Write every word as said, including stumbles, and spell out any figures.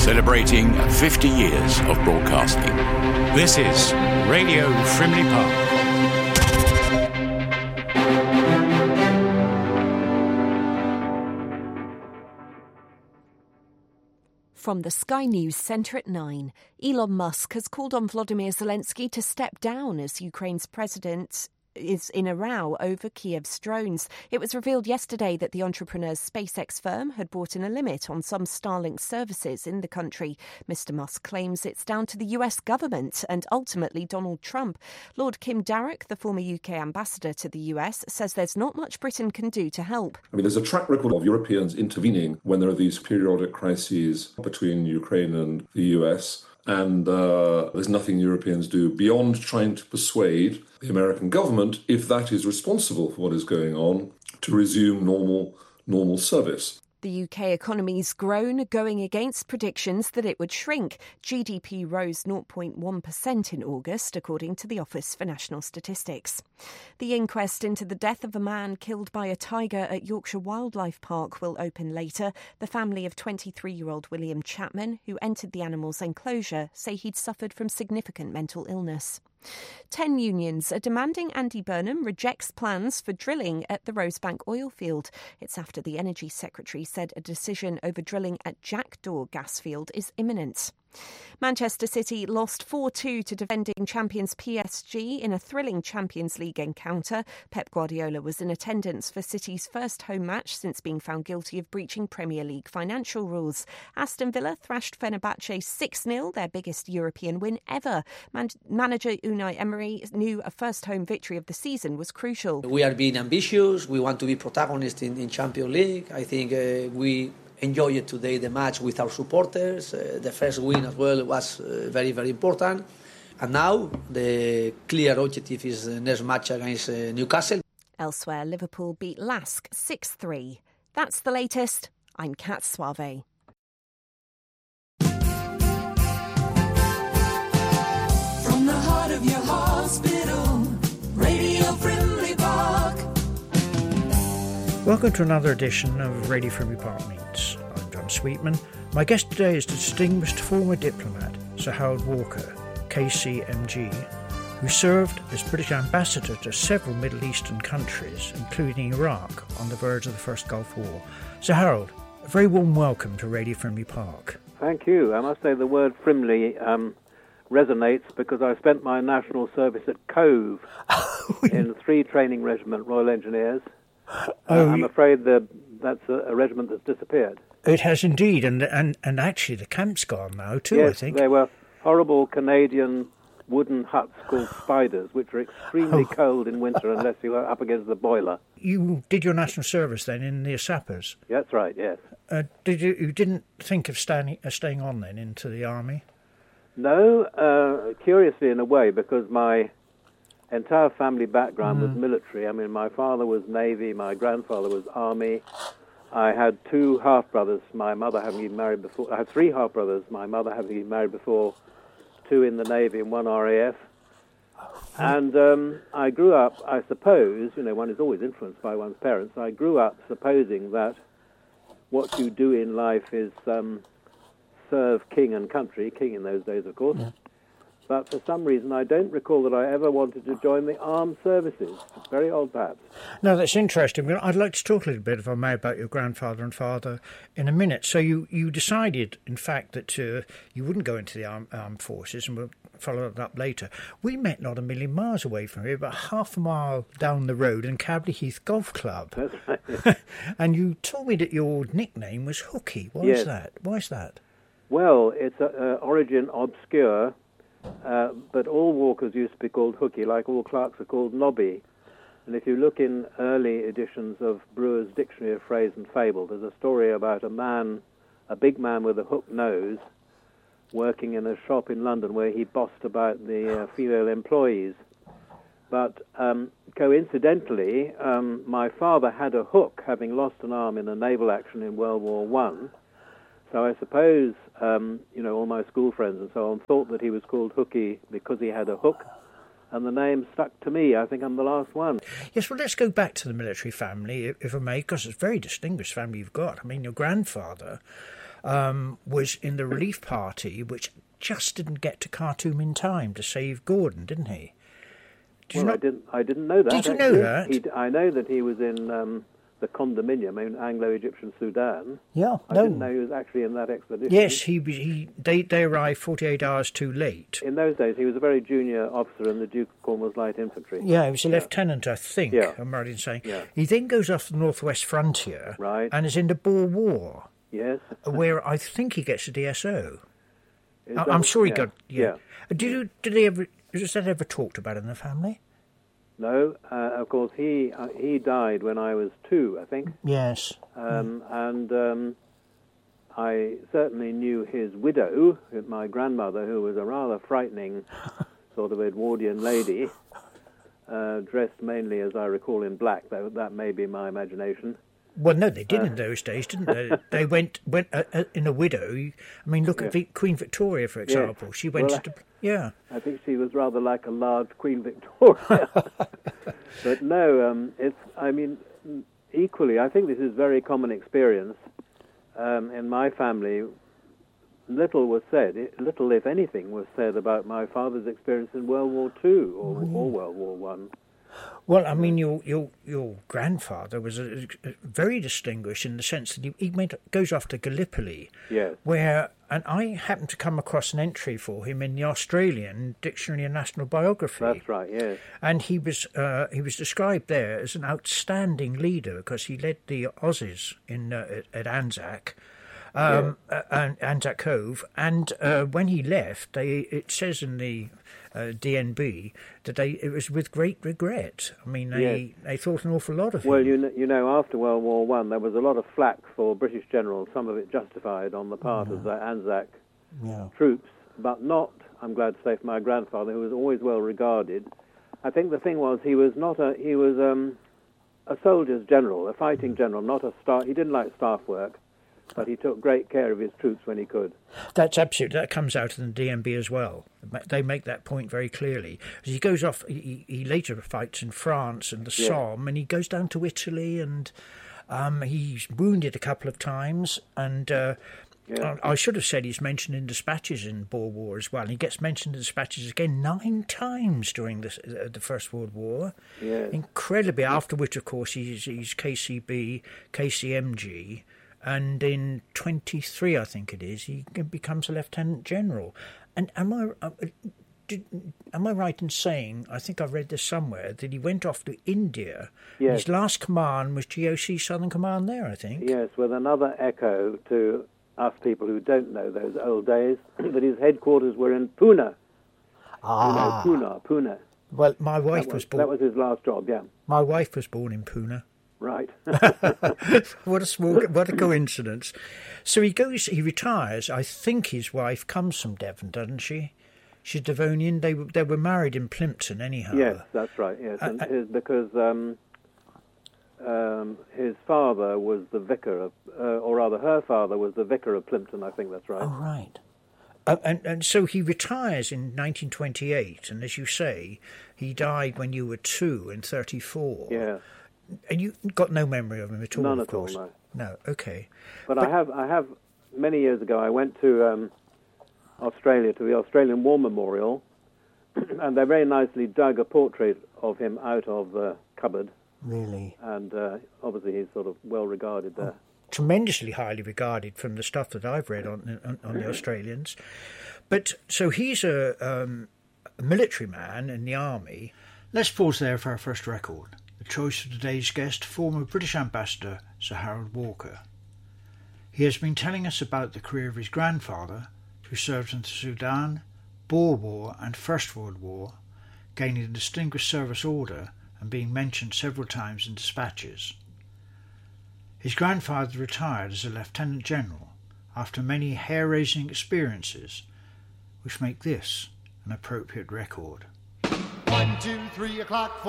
celebrating fifty years of broadcasting. This is Radio Frimley Park. From the Sky News Centre at nine, Elon Musk has called on Volodymyr Zelensky to step down as Ukraine's president is in a row over Kiev's drones. It was revealed yesterday that the entrepreneur's SpaceX firm had brought in a limit on some Starlink services in the country. Mister Musk claims it's down to the U S government and ultimately Donald Trump. Lord Kim Darroch, the former U K ambassador to the U S, says there's not much Britain can do to help. I mean, there's a track record of Europeans intervening when there are these periodic crises between Ukraine and the U S. And uh, there's nothing Europeans do beyond trying to persuade the American government, if that is responsible for what is going on, to resume normal normal service. The U K economy's grown, going against predictions that it would shrink. G D P rose zero point one percent in August, according to the Office for National Statistics. The inquest into the death of a man killed by a tiger at Yorkshire Wildlife Park will open later. The family of twenty-three-year-old William Chapman, who entered the animal's enclosure, say he'd suffered from significant mental illness. Ten unions are demanding Andy Burnham rejects plans for drilling at the Rosebank oil field. It's after the Energy Secretary said a decision over drilling at Jackdaw gas field is imminent. Manchester City lost four two to defending champions P S G in a thrilling Champions League encounter. Pep Guardiola was in attendance for City's first home match since being found guilty of breaching Premier League financial rules. Aston Villa thrashed Fenerbahce six nil, their biggest European win ever. Man- manager Unai Emery knew a first home victory of the season was crucial. We are being ambitious. We want to be protagonists in, in Champions League. I think uh, we enjoyed today the match with our supporters. Uh, the first win as well was uh, very, very important. And now the clear objective is the next match against uh, Newcastle. Elsewhere, Liverpool beat Lask six three. That's the latest. I'm Kat Suave. From the heart of your hospital, Radio Frimley Park. Welcome to another edition of Radio Frimley Park Meets. I'm John Sweetman. My guest today is the distinguished former diplomat, Sir Harold Walker, K C M G, who served as British ambassador to several Middle Eastern countries, including Iraq, on the verge of the First Gulf War. Sir Harold, a very warm welcome to Radio Frimley Park. Thank you. I must say the word Frimley um, resonates because I spent my national service at Cove in three Training Regiment Royal Engineers. Uh, Oh, I'm afraid that that's a, a regiment that's disappeared. It has indeed, and and, and actually the camp's gone now too, yes, I think. They were horrible Canadian wooden huts called spiders, which are extremely Oh. cold in winter unless you are up against the boiler. You did your national service then in the Sappers. That's right, yes. Uh, did you, you didn't think of staying, uh, staying on then into the army? No, uh, curiously in a way, because my entire family background Mm. was military. I mean, my father was Navy, my grandfather was Army. I had two half-brothers, my mother having been married before. I had three half-brothers, my mother having been married before, two in the Navy and one R A F. And um, I grew up, I suppose, you know, one is always influenced by one's parents. I grew up supposing that what you do in life is um, serve king and country, king in those days, of course. Yeah. But for some reason, I don't recall that I ever wanted to join the armed services. Very odd, perhaps. No, that's interesting. I'd like to talk a little bit, if I may, about your grandfather and father in a minute. So you, you decided, in fact, that uh, you wouldn't go into the armed, armed forces, and we'll follow that up later. We met not a million miles away from here, but half a mile down the road in Cabley Heath Golf Club. That's right. Yes. And you told me that your nickname was Hooky. Why Yes. is that? Why is that? Well, it's a, uh, origin obscure. Uh, but all walkers used to be called Hooky, like all clerks are called Nobby. And if you look in early editions of Brewer's Dictionary of Phrase and Fable, there's a story about a man, a big man with a hook nose, working in a shop in London where he bossed about the uh, female employees. But um, coincidentally, um, my father had a hook, having lost an arm in a naval action in World War One. So I suppose, um, you know, all my school friends and so on thought that he was called Hooky because he had a hook, and the name stuck to me. I think I'm the last one. Yes, well, let's go back to the military family, if I may, because it's a very distinguished family you've got. I mean, your grandfather um, was in the relief party, which just didn't get to Khartoum in time to save Gordon, didn't he? Did well, you not... I didn't. I didn't know that. Did you actually. know that? He, I know that he was in um, the condominium in Anglo-Egyptian Sudan. Yeah, I no. didn't know he was actually in that expedition. Yes, he he. They they arrived forty-eight hours too late. In those days, he was a very junior officer in the Duke of Cornwall's Light Infantry. Yeah, he was a Yeah. lieutenant, I think. Yeah. I'm right in saying. Yeah. He then goes off the northwest frontier, Right. and is in the Boer War, Yes. where I think he gets a D S O. Is I- that- I'm sure he yeah. got. Yeah. Did you? Did they ever? Was that ever talked about in the family? No, uh, of course he uh, he died when I was two, I think, Yes. um, and um, I certainly knew his widow, my grandmother, who was a rather frightening sort of Edwardian lady, uh, dressed mainly, as I recall, in black. Though that may be my imagination. Well, no, they did in those days, didn't they? They went went uh, uh, in a widow. I mean, look at Yeah. Vi- Queen Victoria, for example. She went Well, to yeah. I think she was rather like a large Queen Victoria. But no, um, it's. I mean, equally, I think this is very common experience um, in my family. Little was said, little if anything was said about my father's experience in World War Two or, or World War One. Well, I mean, your your your grandfather was a, a very distinguished in the sense that he, he made, goes off to Gallipoli, Yes. where, and I happened to come across an entry for him in the Australian Dictionary of National Biography. That's right. Yes. And he was uh, he was described there as an outstanding leader because he led the Aussies in uh, at, at Anzac. Um, uh, and Anzac Cove, and uh, when he left, they it says in the uh, D N B that they it was with great regret. I mean, they Yes. they thought an awful lot of him. Well, you know, you know, after World War One, there was a lot of flack for British generals. Some of it justified on the part of the Anzac yeah. troops, but not, I'm glad to say, for my grandfather, who was always well regarded. I think the thing was he was not a he was um, a soldier's general, a fighting general, not a staff. He didn't like staff work, but he took great care of his troops when he could. That's absolute. That comes out in the D M B as well. They make that point very clearly. As he goes off, he, he later fights in France and the Yeah. Somme, and he goes down to Italy, and um, he's wounded a couple of times. And uh, Yeah. I, I should have said he's mentioned in dispatches in Boer War as well. And he gets mentioned in dispatches again nine times during the uh, the First World War. Yes. Incredibly. After which, of course, he's he's K C B, K C M G. And in twenty-three, I think it is, he becomes a lieutenant general. And am I uh, did, am I right in saying, I think I read this somewhere, that he went off to India? Yes. His last command was G O C Southern Command there, I think. Yes, with another echo to us people who don't know those old days, that his headquarters were in Pune. Ah. You know, Pune, Pune. Well, my wife That was, was, born. that was his last job, yeah. My wife was born in Pune. Right. What a small, what a coincidence. So he goes, he retires. I think his wife comes from Devon, doesn't she? She's Devonian. They were they were married in Plympton, anyhow. Yes, that's right, yes. And Uh, his, because um, um, his father was the vicar of, uh, or rather her father was the vicar of Plympton, I think that's right. Oh, right. Uh, and, and so he retires in nineteen twenty-eight, and as you say, he died when you were two in thirty-four. Yeah. And you got no memory of him at all, None of at all, course. no. No, okay. But, I have, I have, many years ago, I went to um, Australia, to the Australian War Memorial, and they very nicely dug a portrait of him out of the cupboard, Really? and uh, obviously he's sort of well regarded there. Tremendously highly regarded from the stuff that I've read on on, on the Australians. But so he's a, um, a military man in the army. Let's pause there for our first record. The choice of today's guest, former British Ambassador Sir Harold Walker. He has been telling us about the career of his grandfather, who served in the Sudan, Boer War and First World War, gaining the Distinguished Service Order and being mentioned several times in dispatches. His grandfather retired as a Lieutenant General after many hair-raising experiences, which make this an appropriate record. One, two, three o'clock.